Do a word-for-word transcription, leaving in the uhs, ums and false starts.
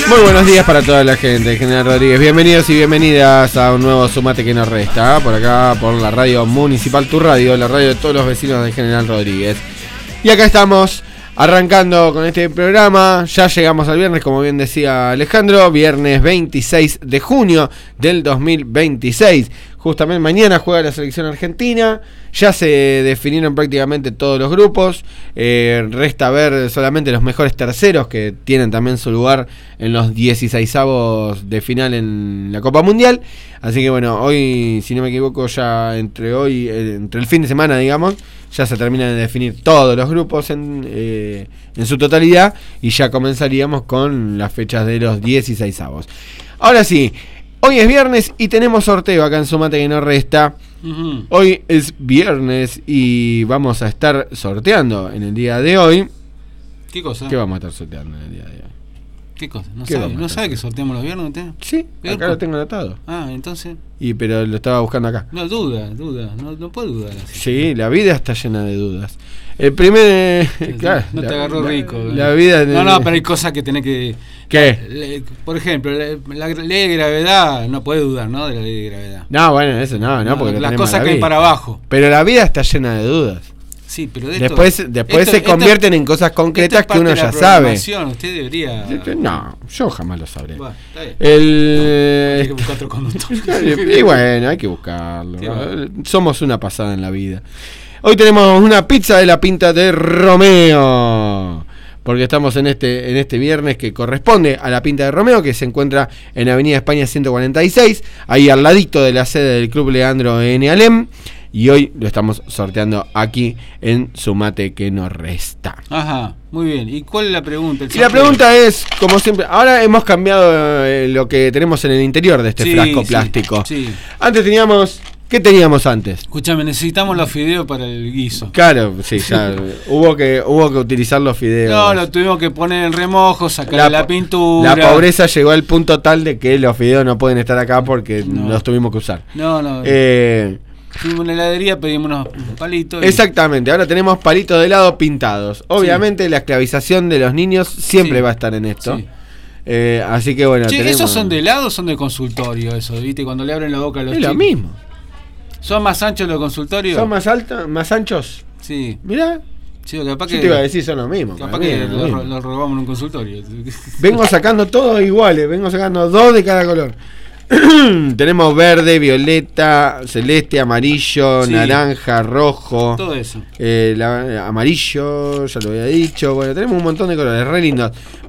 Muy buenos días para toda la gente, General Rodríguez. Bienvenidos y bienvenidas a un nuevo Sumate que nos resta, por acá, por la radio municipal, tu radio, la radio de todos los vecinos de General Rodríguez. Y acá estamos, arrancando con este programa. Ya llegamos al viernes, como bien decía Alejandro, viernes veintiséis de junio del dos mil veintiséis. Justamente mañana juega la selección argentina. Ya se definieron prácticamente todos los grupos. Eh, resta ver solamente los mejores terceros, que tienen también su lugar en los dieciseisavos de final en la Copa Mundial. Así que bueno, hoy, si no me equivoco, ya entre hoy, eh, entre el fin de semana, digamos, ya se terminan de definir todos los grupos en, eh, en su totalidad. Y ya comenzaríamos con las fechas de los dieciseisavos. Ahora sí. Hoy es viernes y tenemos sorteo acá en Sumate que no resta. Uh-huh. Hoy es viernes y vamos a estar sorteando en el día de hoy. ¿Qué cosa? ¿Qué vamos a estar sorteando en el día de hoy? ¿Qué cosa? ¿No sabe, ¿no sabe que sorteamos los viernes usted? Sí, acá con... lo tengo anotado. Ah, entonces... Y pero lo estaba buscando acá. No, duda, duda, no, no puede dudar así. Sí, la vida está llena de dudas. El primer... claro, no te la, agarró la, rico. La vida... No, no, pero hay cosas que tenés que... ¿Qué? Le, por ejemplo, la, la ley de gravedad, no puede dudar, ¿no? De la ley de gravedad. No, bueno, eso no, no, porque no, las cosas que hay para abajo. Pero la vida está llena de dudas. Sí, pero de esto, después después esto, se esto, convierten en cosas concretas que uno ya sabe. Usted debería... No, yo jamás lo sabré. Bueno, está bien. El... Hay que buscar otro conductor. Y bueno, hay que buscarlo. Somos una pasada en la vida. Hoy tenemos una pizza de la Pinta de Romeo, porque estamos en este en este viernes que corresponde a la Pinta de Romeo, que se encuentra en Avenida España ciento cuarenta y seis, ahí al ladito de la sede del Club Leandro N. Alem. Y hoy lo estamos sorteando aquí en Sumate que nos resta. Ajá, muy bien. ¿Y cuál es la pregunta? Y la pregunta es, como siempre, ahora hemos cambiado eh, lo que tenemos en el interior de este sí, frasco sí, plástico. Sí. Antes teníamos... ¿Qué teníamos antes? Escuchame, necesitamos los fideos para el guiso. Claro, sí, ya hubo que hubo que utilizar los fideos. No, lo tuvimos que poner en remojo, sacar la, la pintura. La pobreza llegó al punto tal de que los fideos no pueden estar acá porque no. los tuvimos que usar. No, no. Eh... Fuimos a una heladería, pedimos unos palitos. Y... Exactamente, ahora tenemos palitos de helado pintados. Obviamente sí. La esclavización de los niños siempre sí. va a estar en esto. Sí. Eh, así que bueno. Che, tenemos... ¿esos son de helado o son de consultorio? Eso, ¿viste? Cuando le abren la boca a los es chicos. Es lo mismo. ¿Son más anchos los consultorios? ¿Son más altos, más anchos? Sí. Mirá. Sí, capaz Yo que, te iba a decir son lo mismo. Capaz que lo, lo, lo robamos en un consultorio. Vengo sacando todos iguales, vengo sacando dos de cada color. Tenemos verde, violeta, celeste, amarillo, sí. naranja, rojo. Todo eso. Eh, la, amarillo, ya lo había dicho. Bueno, tenemos un montón de colores, re lindos.